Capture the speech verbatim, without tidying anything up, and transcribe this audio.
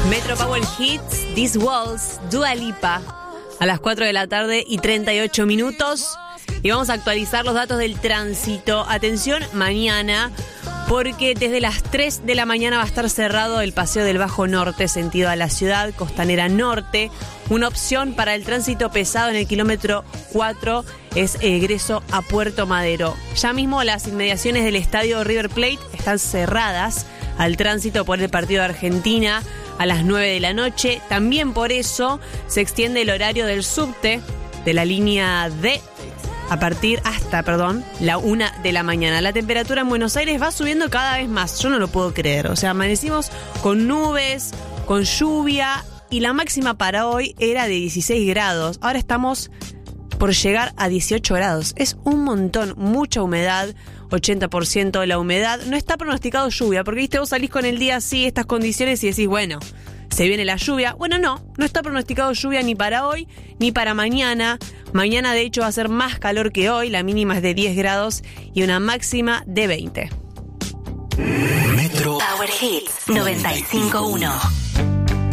Metro Power Hits, These Walls, Dua Lipa, a las cuatro de la tarde y treinta y ocho minutos. Y vamos a actualizar los datos del tránsito. Atención, mañana, porque desde las tres de la mañana va a estar cerrado el Paseo del Bajo Norte, sentido a la ciudad costanera norte. Una opción para el tránsito pesado en el kilómetro cuatro es egreso a Puerto Madero. Ya mismo las inmediaciones del estadio River Plate están cerradas al tránsito por el partido de Argentina a las nueve de la noche. También por eso se extiende el horario del subte de la línea D a partir hasta, perdón, la una de la mañana. La temperatura en Buenos Aires va subiendo cada vez más. Yo no lo puedo creer. O sea, amanecimos con nubes, con lluvia y la máxima para hoy era de dieciséis grados. Ahora estamos por llegar a dieciocho grados. Es un montón, mucha humedad, ochenta por ciento de la humedad. No está pronosticado lluvia, porque viste, vos salís con el día así, estas condiciones y decís, bueno, se viene la lluvia. Bueno, no, no está pronosticado lluvia ni para hoy, ni para mañana. Mañana, de hecho, va a ser más calor que hoy. La mínima es de diez grados y una máxima de veinte. Metro Power Hits noventa y cinco punto uno.